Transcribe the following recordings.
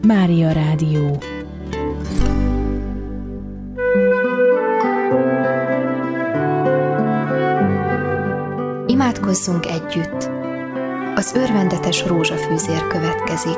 Mária Rádió. Imádkozzunk együtt! Az örvendetes rózsafűzér következik.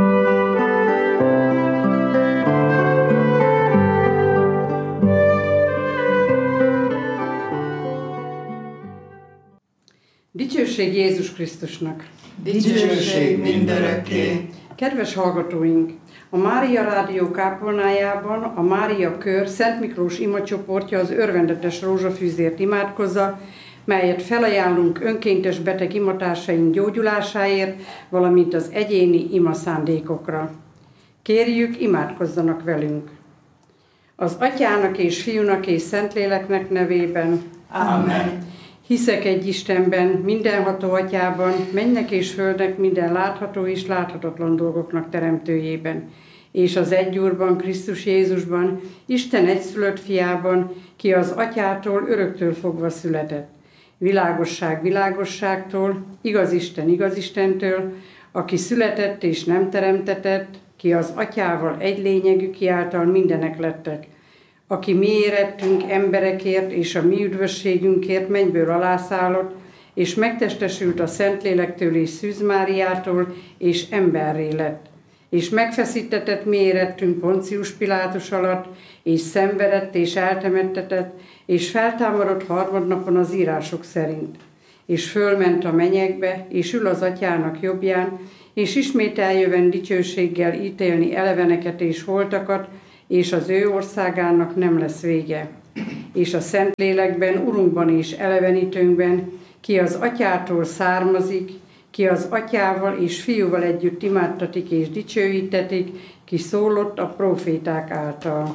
Dicsőség Jézus Krisztusnak! Dicsőség mindörökké! Kedves hallgatóink! A Mária Rádió kápolnájában a Mária Kör Szent Miklós imacsoportja az örvendetes rózsafűzért imádkozza, melyet felajánlunk önkéntes beteg imatársaink gyógyulásáért, valamint az egyéni imaszándékokra. Kérjük, imádkozzanak velünk! Az Atyának és Fiúnak és Szentléleknek nevében. Amen. Hiszek egy Istenben, mindenható Atyában, mennek és földnek minden látható és láthatatlan dolgoknak teremtőjében, és az egy Úrban, Krisztus Jézusban, Isten egyszülött fiában, ki az Atyától öröktől fogva született. Világosság világosságtól, igaz Istentől, aki született és nem teremtetett, ki az Atyával egy lényegű, ki által mindenek lettek, aki mi érettünk emberekért és a mi üdvösségünkért mennyből alászállott, és megtestesült a Szentlélektől és Szűz Máriától, és emberré lett. És megfeszítetett mi érettünk Poncius Pilátus alatt, és szenvedett és eltemettetett, és feltámadott harmadnapon az írások szerint. És fölment a mennyekbe, és ül az Atyának jobbján, és ismét eljövend dicsőséggel ítélni eleveneket és holtakat, és az ő országának nem lesz vége. És a Szentlélekben, Urunkban és elevenítőnkben, ki az Atyától származik, ki az Atyával és Fiúval együtt imádtatik és dicsőítetik, ki szólott a próféták által.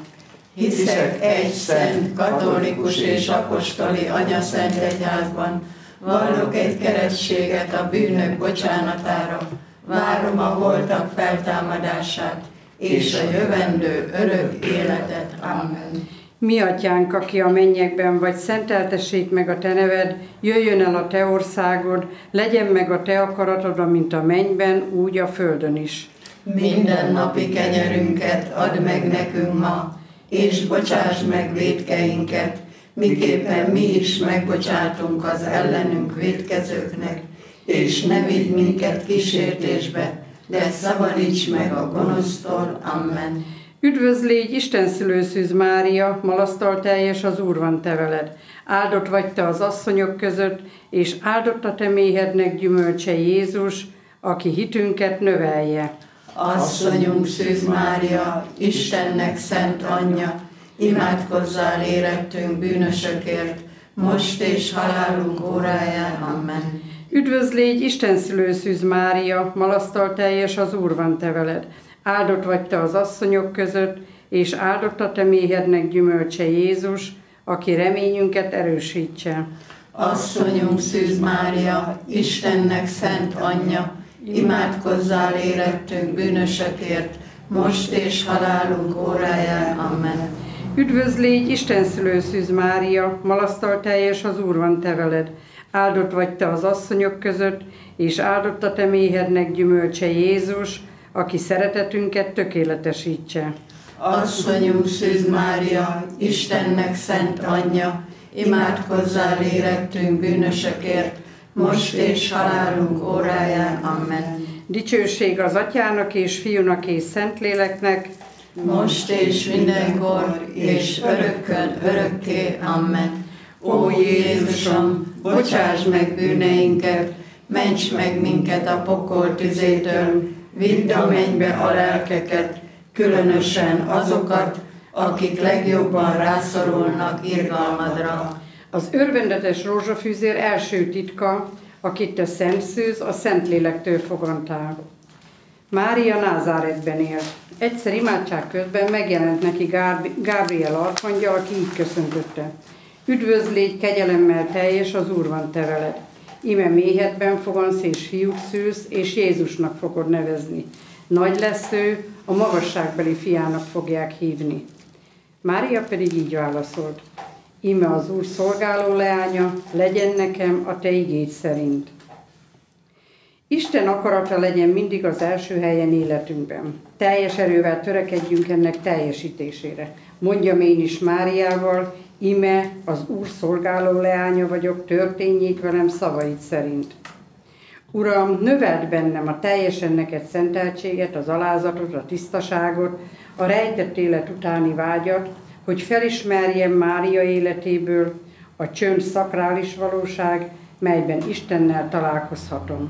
Hiszek egy szent, katolikus és apostoli anyaszent egyházban, vallok egy keresztséget a bűnök bocsánatára, várom a holtak feltámadását, és a jövendő örök életet. Amen. Mi Atyánk, aki a mennyekben vagy, szenteltessék meg a te neved, jöjjön el a te országod, legyen meg a te akaratod, amint a mennyben, úgy a földön is. Minden napi kenyerünket add meg nekünk ma, és bocsáss meg vétkeinket, miképpen mi is megbocsátunk az ellenünk vétkezőknek, és ne vigy minket kísértésbe, de szabadíts meg a gonosztól. Amen. Üdvözl légy, Isten szülőszűz Mária, malasztalteljes az Úr van te veled. Áldott vagy te az asszonyok között, és áldott a te méhednek gyümölcse Jézus, aki hitünket növelje. Asszonyunk Szűz Mária, Istennek szent anyja, imádkozzál érettünk bűnösökért, most és halálunk óráján. Amen. Üdvözl légy, Isten szülőszűz Mária, malasztalteljes az Úr van te veled. Áldott vagy te az asszonyok között, és áldott a te méhednek gyümölcse Jézus, aki reményünket erősítse. Asszonyunk Szűz Mária, Istennek szent anyja, imádkozzál érettünk bűnösökért, most és halálunk óráján. Amen. Üdvözl légy, Isten szülőszűz Mária, malasztalteljes az Úr van te veled. Áldott vagy te az asszonyok között, és áldott a te méhednek gyümölcse Jézus, aki szeretetünket tökéletesítse. Asszonyunk Szűz Mária, Istennek szent anyja, imádkozzál érettünk bűnösökért, most és halálunk óráján. Amen. Dicsőség az Atyának és Fiúnak és Szentléleknek, most és mindenkor, és örökkön örökké. Amen. Ó Jézusom, bocsáss meg bűneinket, ments meg minket a pokol tüzétől, vidd a mennybe a lelkeket, különösen azokat, akik legjobban rászorulnak irgalmadra. Az örvendetes rózsafűzér első titka, akit te Szent Szűz, a Szentlélektől fogantál. Mária Názáretben élt. Egyszer imádság közben megjelent neki Gábriel arkangyal, aki így köszöntötte. Üdvözl légy, kegyelemmel teljes, az Úr van te veled. Íme méhedben fogansz és fiút szülsz, és Jézusnak fogod nevezni. Nagy lesz ő, a magasságbeli fiának fogják hívni. Mária pedig így válaszolt. Íme az Úr szolgáló leánya, legyen nekem a te igéd szerint. Isten akarata legyen mindig az első helyen életünkben. Teljes erővel törekedjünk ennek teljesítésére. Mondjam én is Máriával, íme az Úr szolgáló leánya vagyok, történjék velem szavaid szerint. Uram, növeld bennem a teljesen neked szenteltséget, az alázatot, a tisztaságot, a rejtett élet utáni vágyat, hogy felismerjem Mária életéből a csönd szakrális valóság, melyben Istennel találkozhatom.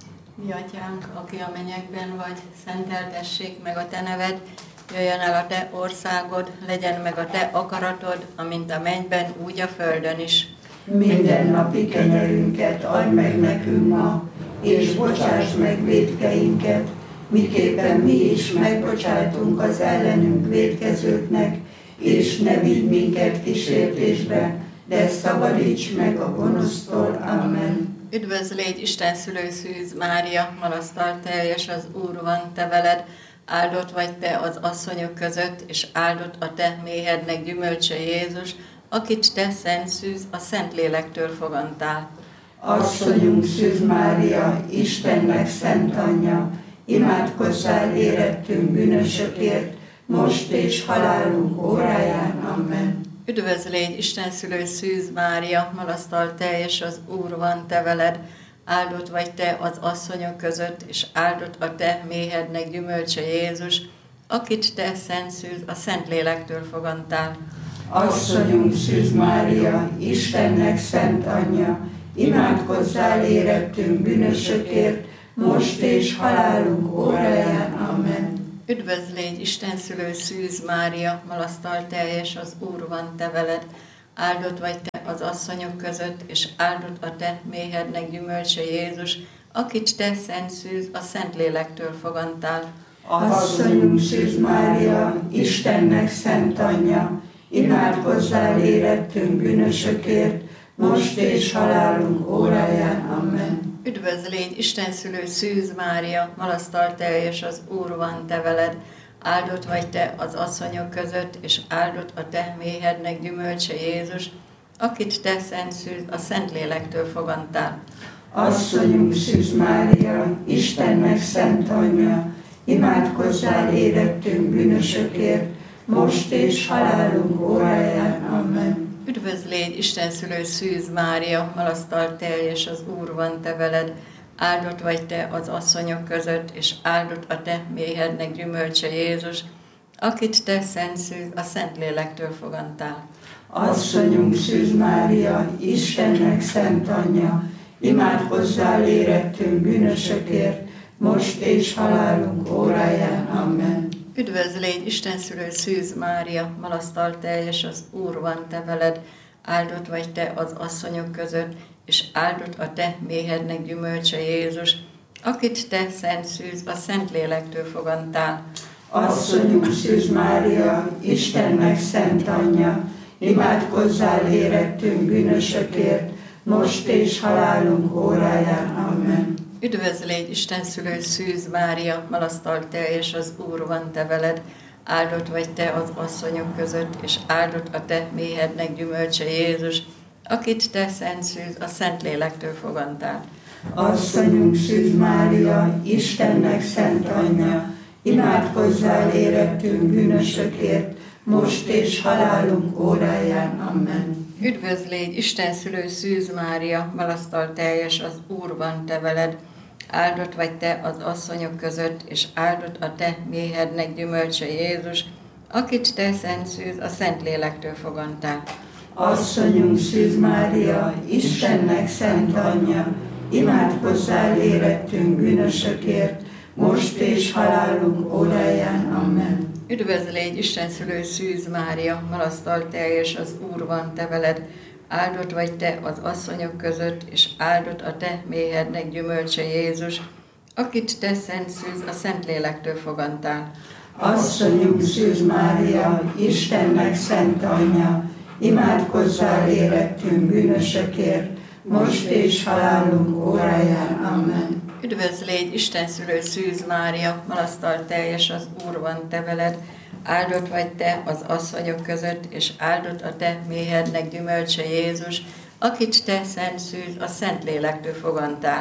Mi atyánk, aki a mennyekben vagy, szenteltessék meg a te neved, jöjjön el a te országod, legyen meg a te akaratod, amint a mennyben, úgy a földön is. Minden napi kenyerünket add meg nekünk ma, és bocsáss meg vétkeinket, miképpen mi is megbocsátunk az ellenünk vétkezőknek, és ne vigy minket kísértésbe, de szabadíts meg a gonosztól. Amen. Üdvözl légy Isten szülőszűz Mária, malasztal teljes az Úr van te veled, áldott vagy te az asszonyok között, és áldott a te méhednek gyümölcse Jézus, akit te szent szűz, a Szentlélektől fogantál. Asszonyunk Szűz Mária, Istennek szent anyja, imádkozzál érettünk bűnösökért, most és halálunk óráján. Amen. Üdvözl légy Isten szülő Szűz Mária, malasztal teljes az Úr van te veled, áldott vagy te az asszonyok között, és áldott a te méhednek gyümölcse Jézus, akit te szent szűz, a Szentlélektől fogantál. Asszonyunk Szűz Mária, Istennek szent anyja, imádkozzál érettünk bűnösökért, most és halálunk óráján. Amen. Üdvözl légy Isten szülő Szűz Mária, malasztal teljes az Úr van te veled, áldott vagy te az asszonyok között, és áldott a te méhednek gyümölcse Jézus, akit te szent szűz, a Szentlélektől fogantál. Asszonyunk Szűz Mária, Istennek szent anyja, imádkozzál érettünk bűnösökért, most és halálunk óráján. Amen. Üdvözl légy Isten szülő Szűz Mária, malasztal teljes az Úr van te veled, áldott vagy te az asszonyok között, és áldott a te méhednek gyümölcse Jézus, akit te szent szűz, a Szentlélektől fogantál. Asszonyunk Szűz Mária, Istennek szent anyja, imádkozzál érettünk bűnösökért, most és halálunk óráján. Amen. Üdvözl légy Isten szülő Szűz Mária, malasztal teljes az Úr van te veled, áldott vagy te az asszonyok között, és áldott a te méhednek gyümölcse Jézus, akit te szent szűz, a Szentlélektől fogantál. Asszonyunk Szűz Mária, Istennek szent anyja, imádkozzál érettünk bűnösökért, most és halálunk óráján. Amen. Üdvözl légy Isten szülő Szűz Mária, malasztal teljes az Úr van te veled, áldott vagy te az asszonyok között, és áldott a te méhednek gyümölcse Jézus, akit te szent szűz, a Szentlélektől fogantál. Asszonyunk Szűz Mária, Istennek szent anyja, imádkozzál érettünk bűnösökért, most és halálunk óráján. Amen. Üdvözl légy Isten szülő Szűz Mária, malasztal teljes az Úr van te veled, áldott vagy te az asszonyok között, és áldott a te méhednek gyümölcse Jézus, akit te szent szűz, a Szentlélektől fogantál. Asszonyunk Szűz Mária, Istennek szent anyja, imádkozzál érettünk bűnösökért, most és halálunk óráján. Amen. Üdvözl légy Isten szülő Szűz Mária, malasztal teljes az Úr van te veled, áldott vagy te az asszonyok között, és áldott a te méhednek gyümölcse Jézus, akit te szent szűz, a Szentlélektől fogantál. Asszonyunk Szűz Mária, Istennek szent anyja, imádkozzál érettünk bűnösökért, most és halálunk óráján. Amen. Üdvözl légy Isten szülő Szűz Mária, malasztal teljes az Úr van te veled, áldott vagy te az asszonyok között, és áldott a te méhednek gyümölcse Jézus, akit te szent szűz, a Szentlélektől fogantál. Asszonyunk Szűz Mária, Istennek szent anyja, imádkozzál érettünk bűnösökért, most és halálunk óráján. Amen. Üdvözl légy Isten szülő Szűz Mária, malasztal teljes az Úr van te veled, áldott vagy te az asszonyok között, és áldott a te méhednek gyümölcse Jézus, akit te szent szűz, a Szentlélektől fogantál.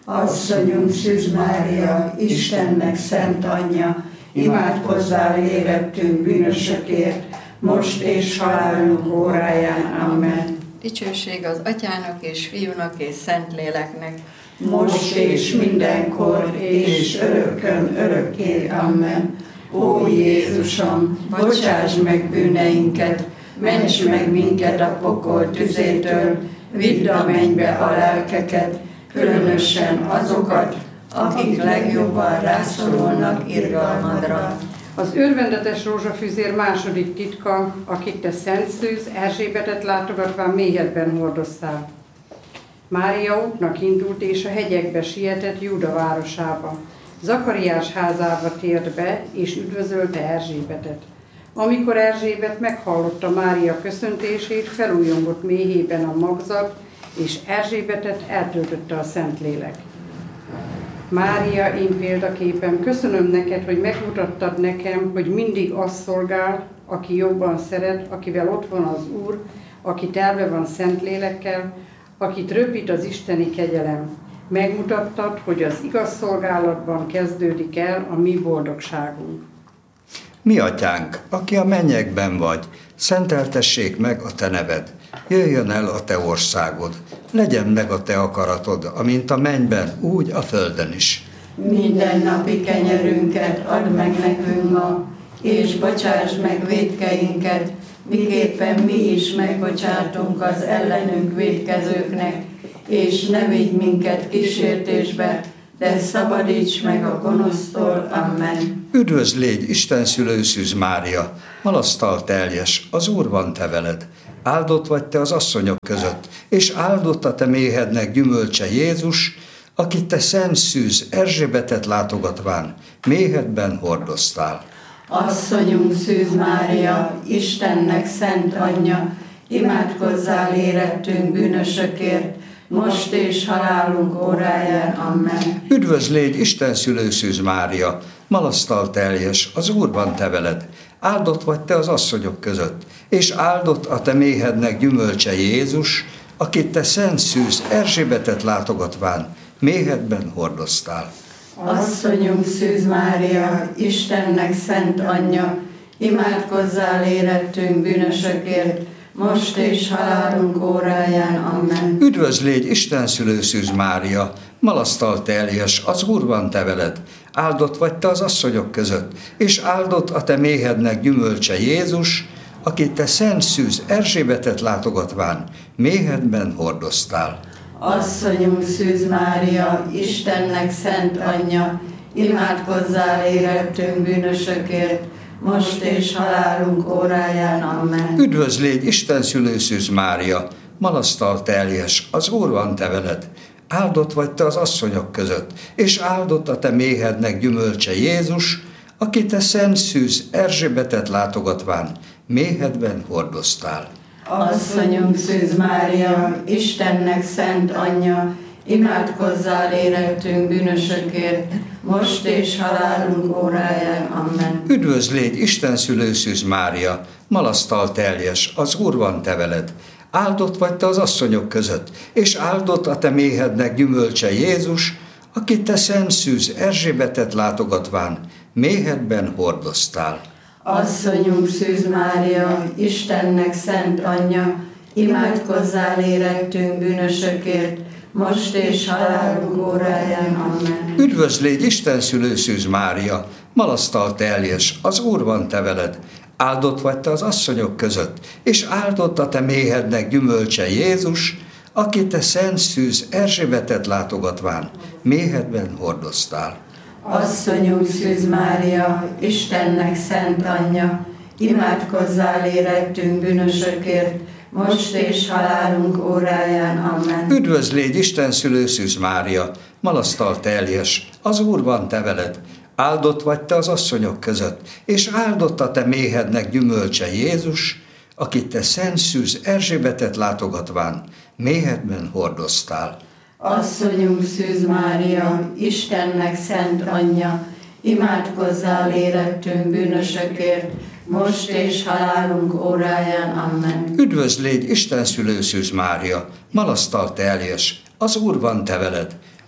Asszonyunk Szűz Mária, Istennek szent anyja, imádkozzál érettünk bűnösökért, most és halálunk óráján. Amen. Dicsőség az Atyának és Fiúnak és Szentléleknek, Most és mindenkor, és örökkön örökké. Amen. Ó Jézusom, bocsáss meg bűneinket, ments meg minket a pokol tüzétől, vidd a mennybe a lelkeket, különösen azokat, akik legjobban rászorulnak irgalmadra. Az örvendetes rózsafűzér második titka, akik te Szent Szűz Erzsébetet látogatván méhedben hordoztál. Mária útnak indult és a hegyekbe sietett Júda városába. Zakariás házába tért be és üdvözölte Erzsébetet. Amikor Erzsébet meghallotta Mária köszöntését, felújongott méhében a magzat, és Erzsébetet eltöltötte a Szentlélek. Mária, én példaképem, köszönöm neked, hogy megmutattad nekem, hogy mindig azt szolgál, aki jobban szeret, akivel ott van az Úr, aki telve van Szentlélekkel, akit röpít az isteni kegyelem. Megmutattad, hogy az igaz szolgálatban kezdődik el a mi boldogságunk. Mi atyánk, aki a mennyekben vagy, szenteltessék meg a te neved. Jöjjön el a te országod, legyen meg a te akaratod, amint a mennyben, úgy a földön is. Mindennapi kenyerünket add meg nekünk ma, és bocsáss meg vétkeinket, miképpen mi is megbocsátunk az ellenünk vétkezőknek, és ne vigy minket kísértésbe, de szabadíts meg a gonosztól. Amen. Üdvözl légy, Isten szülő Szűz Mária, malasztal teljes, az Úr van te veled. Áldott vagy te az asszonyok között, és áldott a te méhednek gyümölcse Jézus, akit te Szent Szűz Erzsébetet látogatván méhedben hordoztál. Asszonyunk Szűz Mária, Istennek szent anyja, imádkozzál érettünk bűnösökért, most és halálunk óráján. Amen. Üdvözl légy, Isten szülő Szűz Mária, malasztal teljes, az Úr van te veled. Áldott vagy te az asszonyok között, és áldott a te méhednek gyümölcse Jézus, akit te Szent Szűz Erzsébetet látogatván méhedben hordoztál. Asszonyunk Szűz Mária, Istennek szent anyja, imádkozzál érettünk bűnösökért, most és halálunk óráján. Amen. Üdvözl légy, Isten szülő Szűz Mária, malasztal teljes, az Úr van te veled. Áldott vagy te az asszonyok között, és áldott a te méhednek gyümölcse Jézus, akit te Szent Szűz Erzsébetet látogatván méhedben hordoztál. Asszonyunk Szűz Mária, Istennek szent anyja, imádkozzál érettünk bűnösökért, most és halálunk óráján. Amen. Üdvözl légy, Isten szülő Szűz Mária, malasztal teljes, az Úr van te veled. Áldott vagy te az asszonyok között, és áldott a te méhednek gyümölcse Jézus, akit te Szent Szűz Erzsébetet látogatván méhedben hordoztál. Asszonyunk Szűz Mária, Istennek szent anyja, imádkozzál érettünk bűnösökért, most és halálunk óráján. Amen. Üdvözl légy, Isten szülő Szűz Mária, malasztal teljes, az Úr van te veled. Áldott vagy te az asszonyok között, és áldott a te méhednek gyümölcse Jézus, akit te Szent Szűz Erzsébetet látogatván méhedben hordoztál. Asszonyunk Szűz Mária, Istennek szent anyja, imádkozzál érettünk bűnösökért, most és halálunk óráján. Amen. Üdvözl légy, Isten szülő Szűz Mária, malasztal teljes, az Úr van te veled. Áldott vagy te az asszonyok között, és áldott a te méhednek gyümölcse Jézus, akit te Szent Szűz Erzsébetet látogatván méhedben hordoztál. Asszonyunk Szűz Mária, Istennek szent anyja, imádkozzál érettünk bűnösökért, most és halálunk óráján. Amen. Üdvözl légy, Isten szülő Szűz Mária, malasztal teljes, az Úr van te veled. Áldott vagy te az asszonyok között, és áldott a te méhednek gyümölcse Jézus, akit te Szent Szűz Erzsébetet látogatván méhedben hordoztál. Asszonyunk Szűz Mária, Istennek szent anyja, imádkozzál érettünk bűnösökért, most és halálunk óráján. Amen. Üdvözl légy, Isten szülő Szűz Mária, malasztal teljes, az Úr van te veled.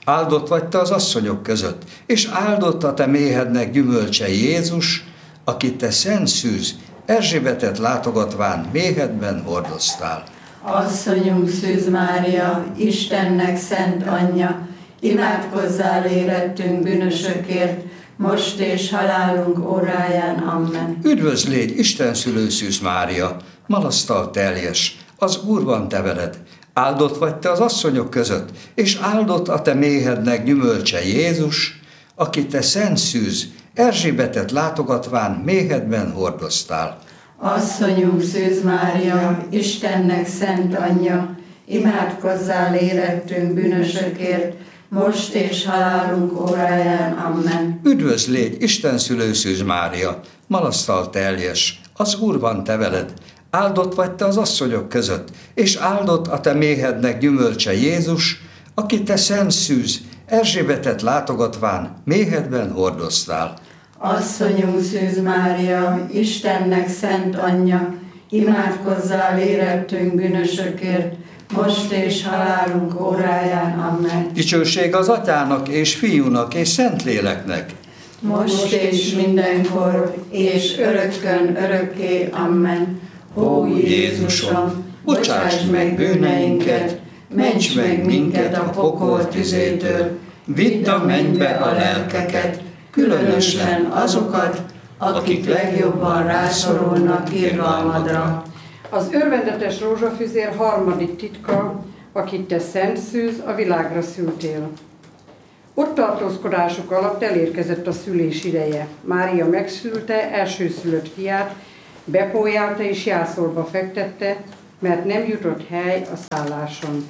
Áldott vagy te az asszonyok között, és áldott a te méhednek gyümölcse Jézus, akit te szent szűz Erzsébetet látogatván méhedben hordoztál. Asszonyunk Szűz Mária, Istennek szent anyja, imádkozzál érettünk bűnösökért, most és halálunk óráján. Amen. Üdvözl légy, Isten szülő Szűz Mária, malasztal teljes, az Úr van te veled. Áldott vagy te az asszonyok között, és áldott a te méhednek gyümölcse Jézus, akit te szent szűz Erzsébetet látogatván méhedben hordoztál. Asszonyunk Szűz Mária, Istennek szent anyja, imádkozzál érettünk bűnösökért, most és halálunk óráján. Amen. Üdvözl légy, Isten szülő Szűz Mária, malasztal teljes, az Úr van te veled. Áldott vagy te az asszonyok között, és áldott a te méhednek gyümölcse Jézus, akit te szent szűz Erzsébetet látogatván méhedben hordoztál. Asszonyunk Szűz Mária, Istennek szent anyja, imádkozzál érettünk bűnösökért, most és halálunk óráján. Amen. Dicsőség az Atyának és Fiúnak és Szentléleknek. Most és mindenkor, és örökkön örökké. Amen. Ó Jézusom, bocsáss meg bűneinket, ments meg minket a pokol tüzétől, vidd a mennybe a lelkeket, különösen azokat, akik legjobban rászorulnak irgalmadra. Az örvendetes rózsafüzér harmadik titka, akit te szent szűz, a világra szültél. Ott tartózkodásuk alatt elérkezett a szülés ideje. Mária megszülte elsőszülött fiát, bepójálta és jászolba fektette, mert nem jutott hely a szálláson.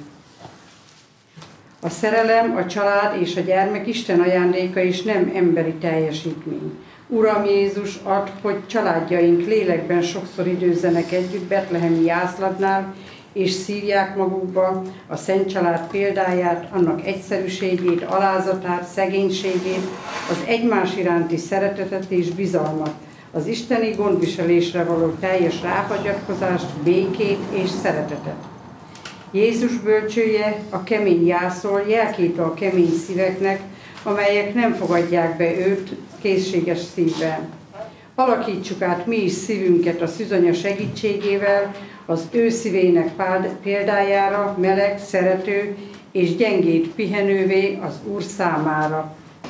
A szerelem, a család és a gyermek Isten ajándéka és nem emberi teljesítmény. Uram Jézus, add, hogy családjaink lélekben sokszor időzzenek együtt betlehemi jászlatnál, és szívják magukba a Szent Család példáját, annak egyszerűségét, alázatát, szegénységét, az egymás iránti szeretetet és bizalmat, az isteni gondviselésre való teljes ráhagyatkozást, békét és szeretetet. Jézus bölcsője, a kemény jászol, jelképe a kemény szíveknek, amelyek nem fogadják be őt készséges szívvel. Alakítsuk át mi is szívünket a szűzanya segítségével, az ő szívének példájára, meleg, szerető és gyengét pihenővé az Úr számára.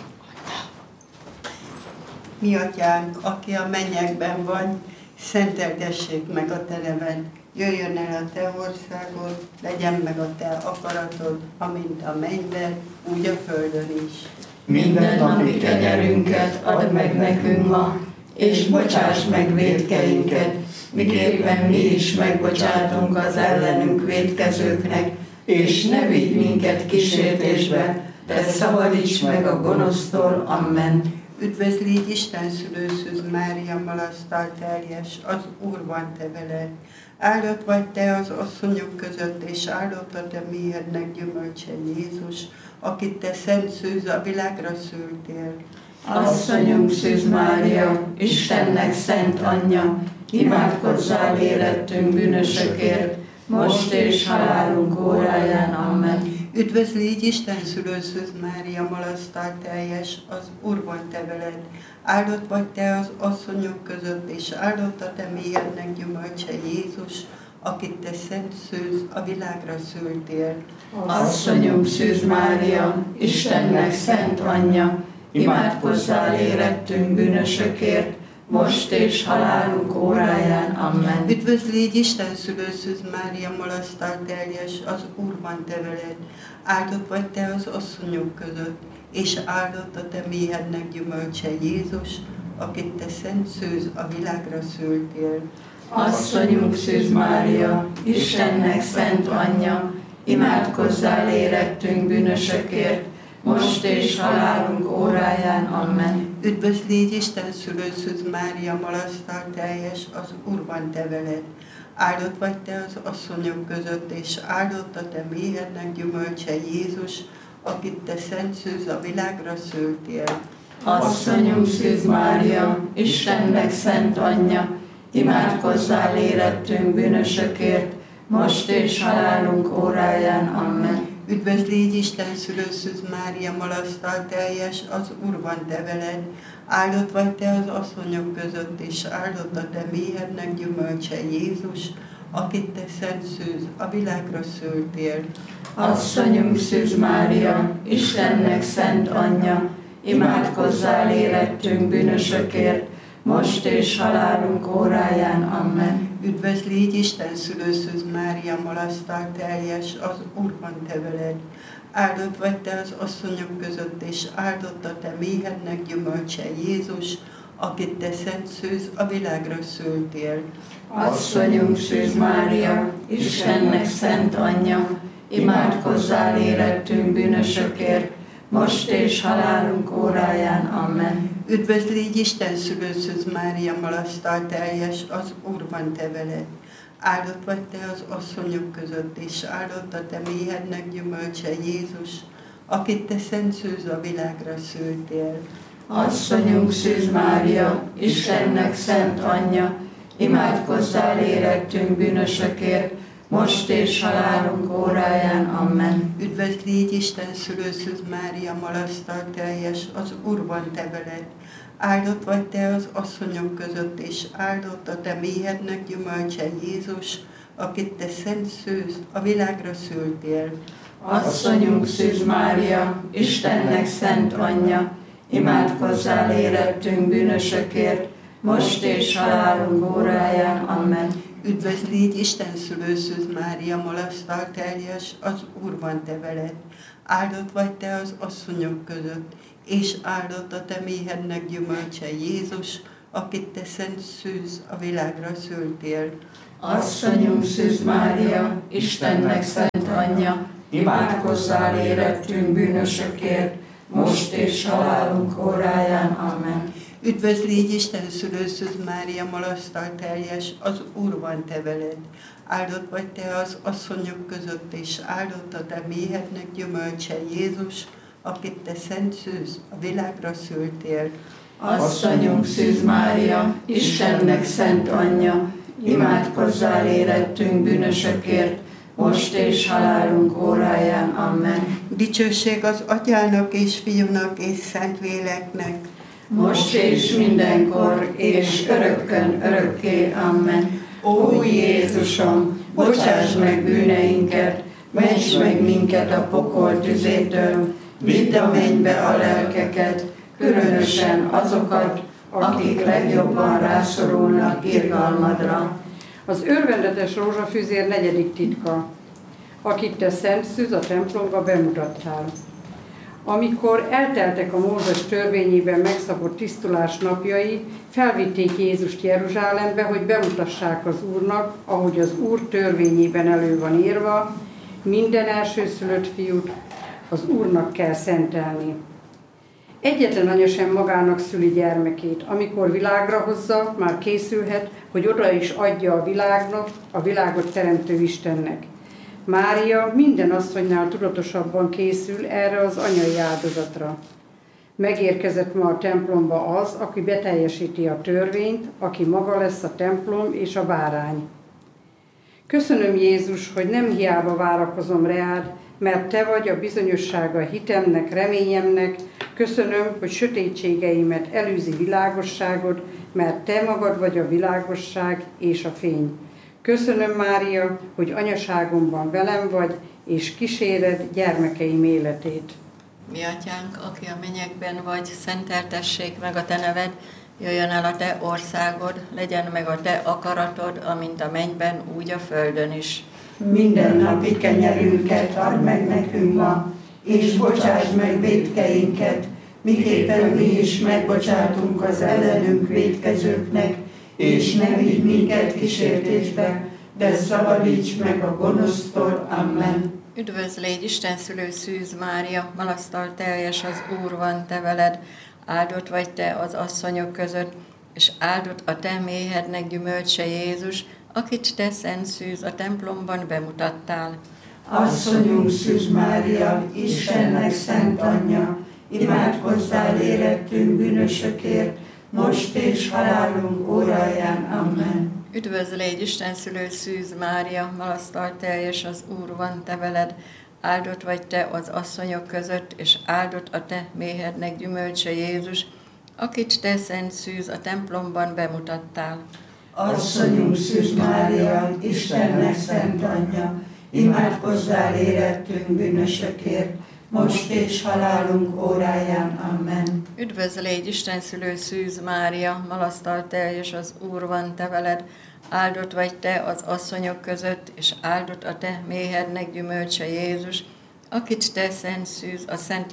Mi atyánk, aki a mennyekben vagy, szenteltessék meg a te neved. Jöjjön el a te országod, legyen meg a te akaratod, amint a mennyben, úgy a földön is. Minden napi kenyerünket add meg nekünk ma, és bocsáss meg vétkeinket, miképpen mi is megbocsátunk az ellenünk vétkezőknek, és ne vigy minket kísértésbe, de szabadíts meg a gonosztól. Amen. Üdvözlégy Isten szülő Szűz Mária, malasztal teljes, az Úr van te veled. Áldott vagy te az asszonyok között, és áldott a te méhednek gyümölcse Jézus, akit te szent szűz a világra szültél. Asszonyunk Szűz Mária, Istennek szent anyja, imádkozzál érettünk bűnösökért, most és halálunk óráján. Amen. Üdvözlégy Isten szülő Szűz Mária, malasztal teljes, az Úr van te veled. Áldott vagy te az asszonyok között, és áldott a te méhednek gyümölcse Jézus, akit te szent szűz a világra szültél. Asszonyunk Szűz Mária, Istennek szent anyja, imádkozzál érettünk bűnösökért, most és halálunk óráján. Amen. Üdvözlégy Isten szülő Szűz Mária, malasztal teljes, az Úr van te veled. Áldott vagy te az asszonyok között, és áldott a te méhednek gyümölcse Jézus, akit te szent szűz a világra szültél. Asszonyunk Szűz Mária, Istennek szent anyja, imádkozzál érettünk bűnösökért, most és halálunk óráján. Amen. Üdvözlégy Isten szülő Szűz Mária, malasztal teljes, az Úr van te veled. Áldott vagy te az asszonyok között, és áldott a te méhednek gyümölcse Jézus, akit te szent szűz a világra szültél. Asszonyunk Szűz Mária, Istennek szent anyja, imádkozzál érettünk bűnösökért, most és halálunk óráján. Amen. Üdvözl légy Isten szülő Szűz Mária, malasztal teljes, az Úr van te veled. Áldott vagy te az asszonyok között, és áldott a te méhednek gyümölcse Jézus, akit te szent szűz, a világra szültél. Asszonyunk Szűz Mária, Istennek szent anyja, imádkozzál érettünk bűnösökért, most és halálunk óráján. Amen. Üdvözl légy Isten szülő Szűz Mária, malasztal teljes, az Úr van te veled. Áldott vagy te az asszonyok között, és áldott a te méhednek gyümölcse Jézus, akit te szent szűz, a világra szültél. Asszonyunk Szűz Mária, Istennek szent anyja, imádkozzál érettünk bűnösökért, most és halálunk óráján. Amen. Üdvözl légy Isten szülő Szűz Mária, malasztal teljes, az Úr van te veled. Áldott vagy te az asszonyok között, és áldott a te méhednek gyümölcse Jézus, akit te szent szűz, a világra szültél. Asszonyunk Szűz Mária, Istennek szent anyja, imádkozzál érettünk bűnösökért, most és halálunk óráján. Amen. Üdvözl légy Isten szülő Szűz Mária, malasztal teljes, az Úr van te veled. Áldott vagy te az asszonyok között, és áldott a te méhednek gyümölcse Jézus, akit te szent szűz, a világra szültél. Asszonyunk Szűz Mária, Istennek szent anyja, imádkozzál érettünk bűnösökért, most és halálunk óráján. Amen. Üdvözl légy Isten szülő Szűz Mária, malasztal teljes, az Úr van te veled. Áldott vagy te az asszonyok között, és áldott a te méhednek gyümölcse Jézus, akit te szent szűz, a világra szültél. Asszonyunk Szűz Mária, Istennek szent anyja, imádkozzál érettünk bűnösökért, most és halálunk óráján. Amen. Üdvözl légy Isten szülő Szűz Mária, malasztal teljes, az Úr van te veled. Áldott vagy te az asszonyok között, és áldott a te méhednek gyümölcse Jézus, akit te szent szűz, a világra szültél. Asszonyunk Szűz Mária, Istennek szent anyja, imádkozzál érettünk bűnösökért, most és halálunk óráján. Amen. Dicsőség az Atyának és Fiúnak és Szentléleknek, most és mindenkor, és örökkön örökké. Amen. Ó Jézusom, bocsáss meg bűneinket, ments meg minket a pokol tüzétől, vidd a mennybe a lelkeket, különösen azokat, akik legjobban rászorulnak irgalmadra. Az örvendetes rózsafűzér 4. titka, akit te szent szűz a templomba bemutattál. Amikor elteltek a Mózes törvényében megszabott tisztulás napjai, felvitték Jézust Jeruzsálembe, hogy bemutassák az Úrnak, ahogy az Úr törvényében elő van írva, minden elsőszülött fiút az Úrnak kell szentelni. Egyetlen anya sem magának szüli gyermekét, amikor világra hozza, már készülhet, hogy oda is adja a világnak, a világot teremtő Istennek. Mária minden asszonynál tudatosabban készül erre az anyai áldozatra. Megérkezett ma a templomba az, aki beteljesíti a törvényt, aki maga lesz a templom és a bárány. Köszönöm, Jézus, hogy nem hiába várakozom reád, mert te vagy a bizonyossága hitemnek, reményemnek. Köszönöm, hogy sötétségeimet elűzi világosságod, mert te magad vagy a világosság és a fény. Köszönöm, Mária, hogy anyaságomban velem vagy, és kíséred gyermekeim életét. Mi atyánk, aki a mennyekben vagy, szenteltessék meg a te neved, jöjjön el a te országod, legyen meg a te akaratod, amint a mennyben, úgy a földön is. Minden napi kenyerünket add meg nekünk ma, és bocsásd meg vétkeinket, miképpen mi is megbocsátunk az ellenünk vétkezőknek, és ne vigy minket kísértésbe, de szabadíts meg a gonosztól. Amen. Üdvözl légy Isten szülő Szűz Mária, malasztal teljes, az Úr van te veled, áldott vagy te az asszonyok között, és áldott a te méhednek gyümölcse Jézus, akit te szent szűz a templomban bemutattál. Asszonyunk Szűz Mária, Istennek szent anyja, imádkozzál érettünk bűnösökért, most és halálunk óráján. Amen. Üdvözl légy Isten szülő Szűz Mária, malasztal teljes, az Úr van te veled, áldott vagy te az asszonyok között, és áldott a te méhednek gyümölcse Jézus, akit te szent szűz a templomban bemutattál. Asszonyunk Szűz Mária, Istennek szent anyja, imádkozzál érettünk bűnösökért, most és halálunk óráján. Amen. Üdvözl légy, Isten szülő Szűz Mária, malasztal teljes az Úr van te veled, áldott vagy te az asszonyok között, és áldott a te méhednek gyümölcse Jézus, akit te szent szűz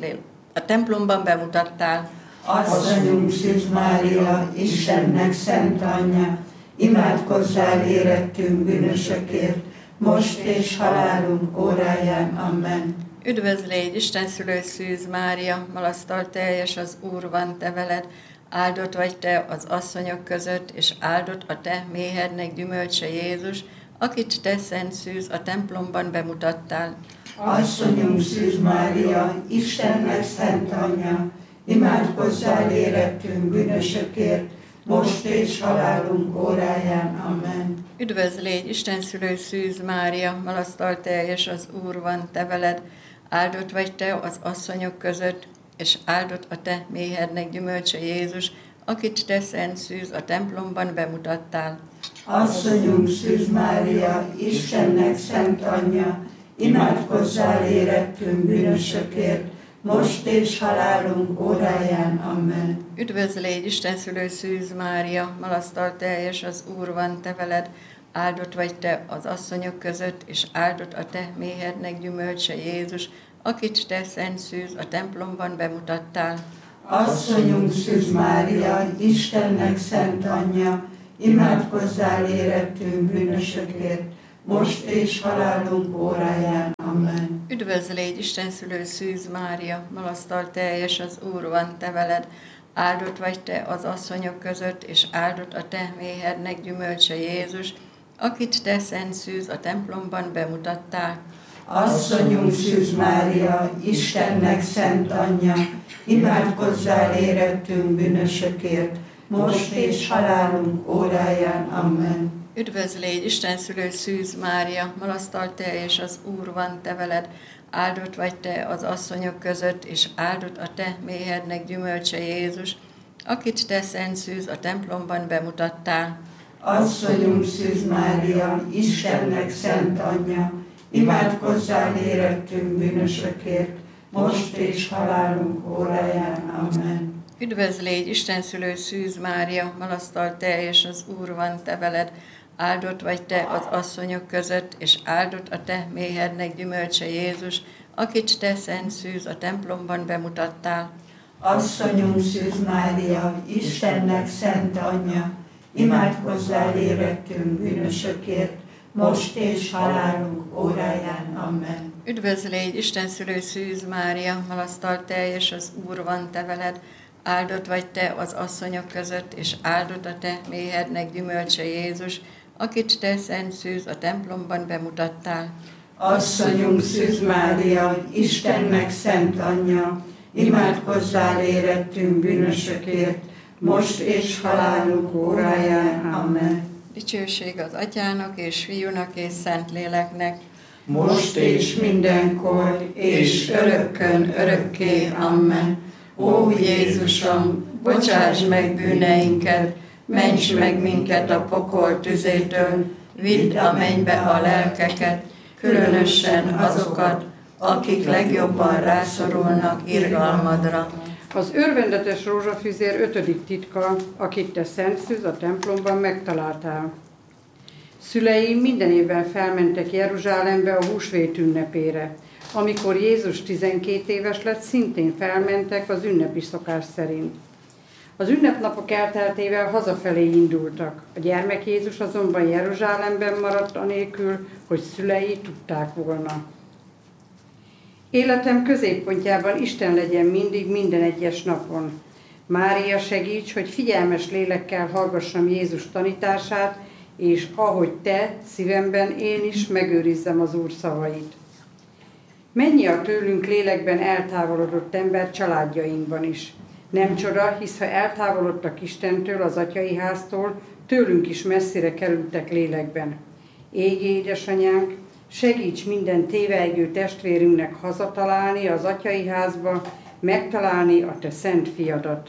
a templomban bemutattál. Asszonyunk Szűz Mária, Istennek szent anyja, imádkozzál érettünk bűnösökért, most és halálunk óráján. Amen. Üdvözl légy, Isten szülő Szűz Mária, malasztal teljes az Úr van te veled, áldott vagy te az asszonyok között, és áldott a te méhednek gyümölcse Jézus, akit te szent szűz a templomban bemutattál. Asszonyunk Szűz Mária, Istennek szent anyja, imádkozzál érettünk bűnösökért, most és halálunk óráján. Amen. Üdvözl légy, Isten szülő Szűz Mária, malasztal teljes az Úr van te veled, áldott vagy te az asszonyok között, és áldott a te méhednek gyümölcse Jézus, akit te szent szűz a templomban bemutattál. Asszonyunk Szűz Mária, Istennek szent anyja, imádkozzál érettünk bűnösökért, most és halálunk óráján. Amen. Üdvözl légy, Isten szülő Szűz Mária, malasztal teljes az Úr van te veled, áldott vagy te az asszonyok között, és áldott a te méhednek gyümölcse Jézus, akit te szent szűz a templomban bemutattál. Asszonyunk Szűz Mária, Istennek szent anyja, imádkozzál érettünk bűnösökért, most és halálunk óráján. Amen. Üdvözl légy, Isten szülő Szűz Mária, malasztal teljes az Úr van te veled, áldott vagy te az asszonyok között, és áldott a te méhednek gyümölcse Jézus, akit te szent szűz a templomban bemutattál. Asszonyunk Szűz Mária, Istennek szent anyja, imádkozzál érettünk bűnösökért, most és halálunk óráján. Amen. Üdvözl légy, Isten szülő Szűz Mária, malasztal teljes az Úr van te veled, áldott vagy te az asszonyok között, és áldott a te méhednek gyümölcse Jézus, akit te szent szűz a templomban bemutattál. Asszonyunk Szűz Mária, Istennek szent anyja, imádkozzál érettünk bűnösökért, most és halálunk óráján. Amen. Üdvözl légy, Isten szülő Szűz Mária, malasztal teljes az Úr van te veled, áldott vagy te az asszonyok között, és áldott a te méhednek gyümölcse Jézus, akit te szent szűz a templomban bemutattál. Asszonyunk Szűz Mária, Istennek szent anyja, imádkozzál érettünk bűnösökért, most és halálunk óráján. Amen. Üdvözl légy, Isten szülő Szűz Mária, malasztal teljes az Úr van te veled, áldott vagy te az asszonyok között, és áldott a te méhednek gyümölcse Jézus, akit te szent szűz a templomban bemutattál. Asszonyunk Szűz Mária, Istennek szent anyja, imádkozzál érettünk bűnösökért, most és halálunk óráján. Amen. Dicsőség az Atyának és Fiúnak és Szentléleknek, most és mindenkor, és örökkön örökké. Amen. Ó Jézusom, bocsáss meg bűneinket, ments meg minket a pokol tüzétől, vidd a mennybe a lelkeket, különösen azokat, akik legjobban rászorulnak irgalmadra. Az örvendetes rózsafüzér 5. titka, akit te szent szűz a templomban megtaláltál. Szüleim minden évben felmentek Jeruzsálembe a húsvét ünnepére. Amikor Jézus 12 éves lett, szintén felmentek az ünnepi szokás szerint. Az ünnepnapok elteltével hazafelé indultak. A gyermek Jézus azonban Jeruzsálemben maradt anélkül, hogy szülei tudták volna. Életem középpontjában Isten legyen mindig, minden egyes napon. Mária, segíts, hogy figyelmes lélekkel hallgassam Jézus tanítását, és ahogy te, szívemben én is megőrizzem az Úr szavait. Mennyi a tőlünk lélekben eltávolodott ember családjainkban is. Nem csoda, hisz ha eltávolodtak Istentől, az atyai háztól, tőlünk is messzire kerültek lélekben. Égi édesanyánk, Segíts minden tévejgő testvérünknek hazatalálni az atyai házba, megtalálni a te szent fiadat.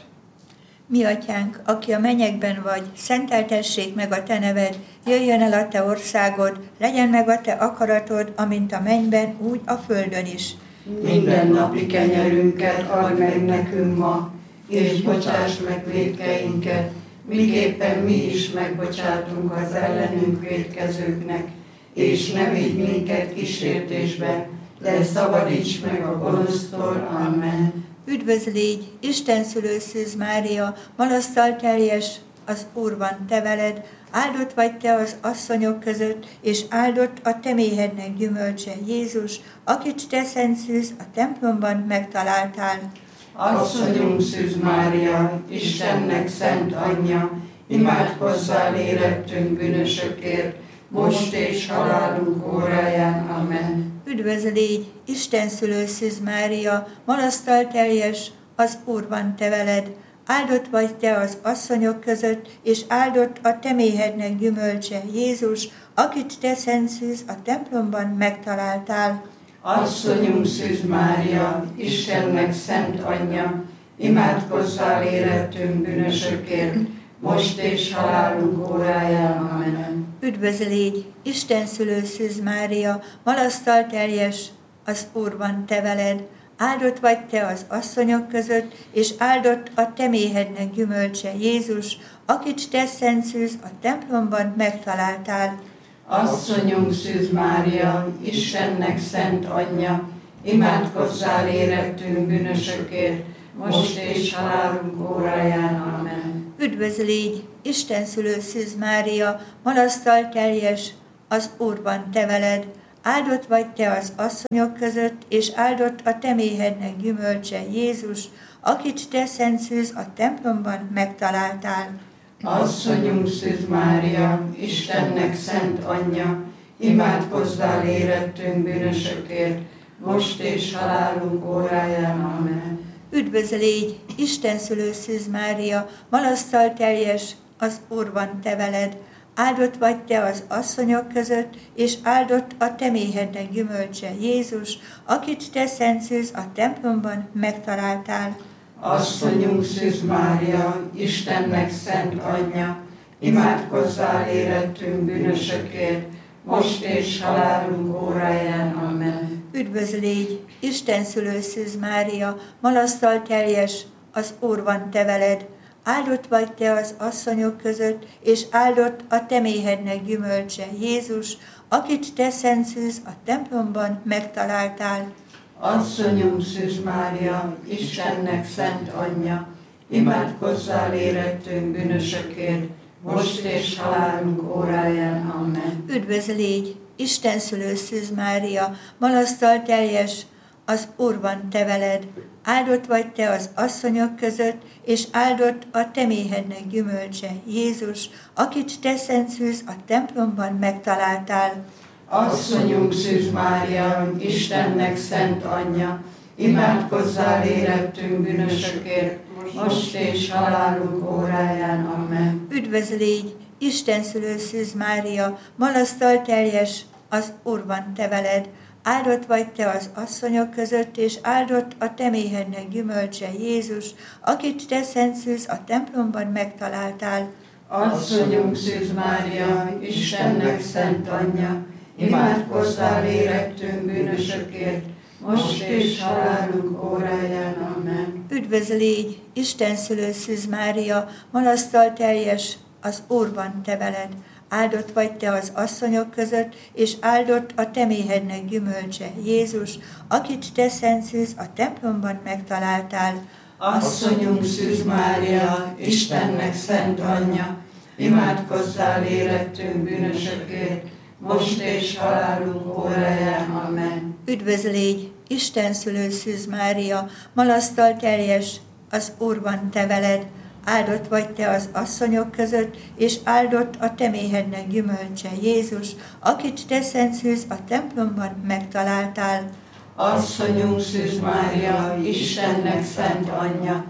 Mi atyánk, aki a mennyekben vagy, szenteltessék meg a te neved, jöjjön el a te országod, legyen meg a te akaratod, amint a mennyben, úgy a földön is. Minden napi kenyerünket add meg nekünk ma, és bocsáss meg vétkeinket, miképpen mi is megbocsátunk az ellenünk vétkezőknek, és ne vigy minket kísértésbe, de szabadíts meg a gonosztól. Amen. Üdvözl légy, Isten szülő Szűz Mária, malasztal teljes, az Úr van te veled, áldott vagy te az asszonyok között, és áldott a te méhednek gyümölcse, Jézus, akit te Szent Szűz a templomban megtaláltál. Asszonyunk Szűz Mária, Istennek szent anyja, imádkozzál érettünk bűnösökért, most és halálunk óráján. Amen. Üdvözl légy, Isten szülő Szűz Mária, malasztal teljes, az Úr van te veled, áldott vagy te az asszonyok között, és áldott a te méhednek gyümölcse, Jézus, akit te Szent Szűz a templomban megtaláltál. Asszonyunk Szűz Mária, Istennek szent anyja, imádkozzál érettünk bűnösökért, most és halálunk óráján. Amen. Üdvözl légy, Isten szülő Szűz Mária, malasztal teljes, az Úr van te veled, áldott vagy te az asszonyok között, és áldott a te méhednek gyümölcse, Jézus, akit te Szent Szűz a templomban megtaláltál. Asszonyunk Szűz Mária, Istennek szent anyja, imádkozzál érettünk bűnösökért, most és halálunk óráján. Amen. Üdvözl légy, Isten szülő Szűz Mária, malasztal teljes, az Úr van te veled, áldott vagy te az asszonyok között, és áldott a te méhednek gyümölcse, Jézus, akit te Szent Szűz a templomban megtaláltál. Asszonyunk Szűz Mária, Istennek szent anyja, imádkozzál érettünk bűnösökért, most és halálunk óráján. Amen. Üdvözl légy, Isten szülő Szűz Mária, malasztal teljes, az Úr van te veled, áldott vagy te az asszonyok között, és áldott a te méhednek gyümölcse, Jézus, akit te Szent Szűz a templomban megtaláltál. Asszonyunk Szűz Mária, Istennek szent anyja, imádkozzál érettünk bűnösökért, most és halálunk óráján. Amen. Üdvözl légy, Isten szülő Szűz Mária, malasztal teljes, az Úr van te veled, áldott vagy te az asszonyok között, és áldott a te méhednek gyümölcse, Jézus, akit te Szent Szűz a templomban megtaláltál. Asszonyunk Szűz Mária, Istennek szent anyja, imádkozzál érettünk bűnösökért, most és halálunk óráján. Amen. Üdvözl légy, Isten szülő Szűz Mária, malasztal teljes, az Úr van te veled, áldott vagy te az asszonyok között, és áldott a te méhednek gyümölcse, Jézus, akit te Szent Szűz a templomban megtaláltál. Asszonyunk Szűz Mária, Istennek szent anyja, imádkozzál érettünk bűnösökért, most és halálunk óráján. Amen. Üdvözl légy, Isten szülő Szűz Mária, malasztal teljes, az Úr van te veled, áldott vagy te az asszonyok között, és áldott a te méhednek gyümölcse, Jézus, akit te Szent Szűz a templomban megtaláltál. Asszonyunk Szűz Mária, Istennek szent anyja, imádkozzál érettünk bűnösökért, most és halálunk óráján. Amen. Üdvözl légy, Isten szülő Szűz Mária, malasztal teljes, az Úr van te veled, áldott vagy te az asszonyok között, és áldott a te méhednek gyümölcse, Jézus, akit te Szent Szűz a templomban megtaláltál. Asszonyunk Szűz Mária, Istennek szent anyja, imádkozzál érettünk bűnösökért, most és halálunk óráján. Amen. Üdvözl légy, Isten szülő Szűz Mária, malasztal teljes, az Úr van te veled, áldott vagy te az asszonyok között, és áldott a te méhednek gyümölcse, Jézus, akit te Szent Szűz a templomban megtaláltál. Asszonyunk Szűz Mária, Istennek szent anyja,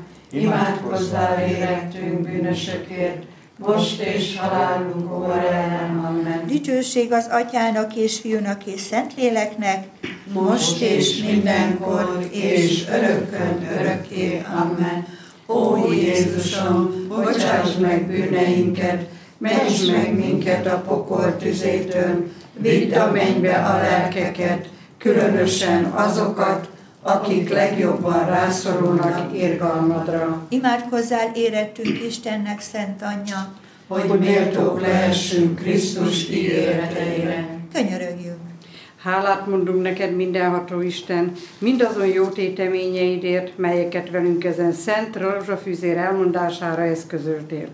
imádkozzál érettünk bűnösökért, most és halálunk óráján. Amen. dicsőség az Atyának és Fiúnak és Szentléleknek, most és mindenkor, és örökkön örökké. Amen. Ó Jézusom, bocsáss meg bűneinket, ments meg minket a pokol tüzétől, vidd a mennybe a lelkeket, különösen azokat, akik legjobban rászorulnak irgalmadra. Imádkozzál érettünk Istennek szent anyja, Hogy méltók lehessünk Krisztus ígéreteire. könyörögjünk. Hálát mondunk neked, mindenható Isten, mindazon jó téteményeidért, melyeket velünk ezen szent rózsafűzér elmondására eszközöltél.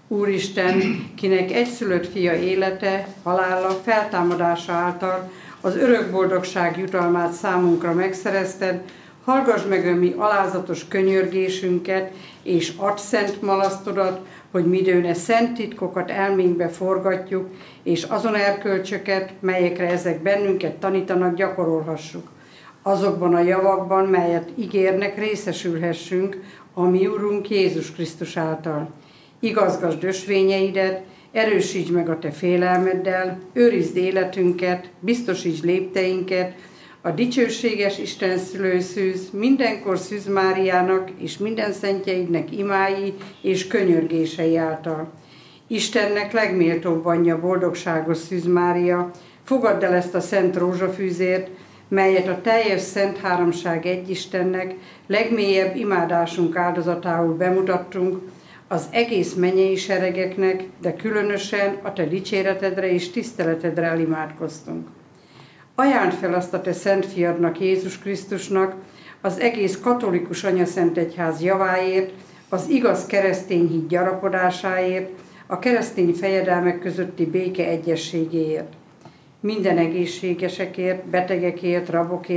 Úristen, kinek egyszülött fia élete, halála, feltámadása által az örök boldogság jutalmát számunkra megszerezted, hallgass meg a mi alázatos könyörgésünket, és add szent malasztodat, hogy midőn szent titkokat elménkbe forgatjuk, és azon erkölcsöket, melyekre ezek bennünket tanítanak, gyakorolhassuk. Azokban a javakban, melyet ígérnek, részesülhessünk a mi Urunk Jézus Krisztus által. Igazgasd ösvényeidet, erősítsd meg a te félelmeddel, őrizd életünket, biztosítsd lépteinket, a dicsőséges Isten szülőszűz mindenkor Szűz Máriának és minden szentjeidnek imái és könyörgései által. Istennek legméltóbb anyja, boldogságos Szűz Mária, fogadd el ezt a szent rózsafűzért, melyet a teljes szent háromság egy Istennek legmélyebb imádásunk áldozatául bemutattunk, az egész mennyei seregeknek, de különösen a te dicséretedre és tiszteletedre elimádkoztunk. Ajánld fel azt a te szent fiadnak, Jézus Krisztusnak, az egész katolikus anyaszent egyház javáért, az igaz keresztény hit gyarapodásáért, a keresztény fejedelmek közötti béke egyességéért. Minden egészségesekért, betegekért, rabokért,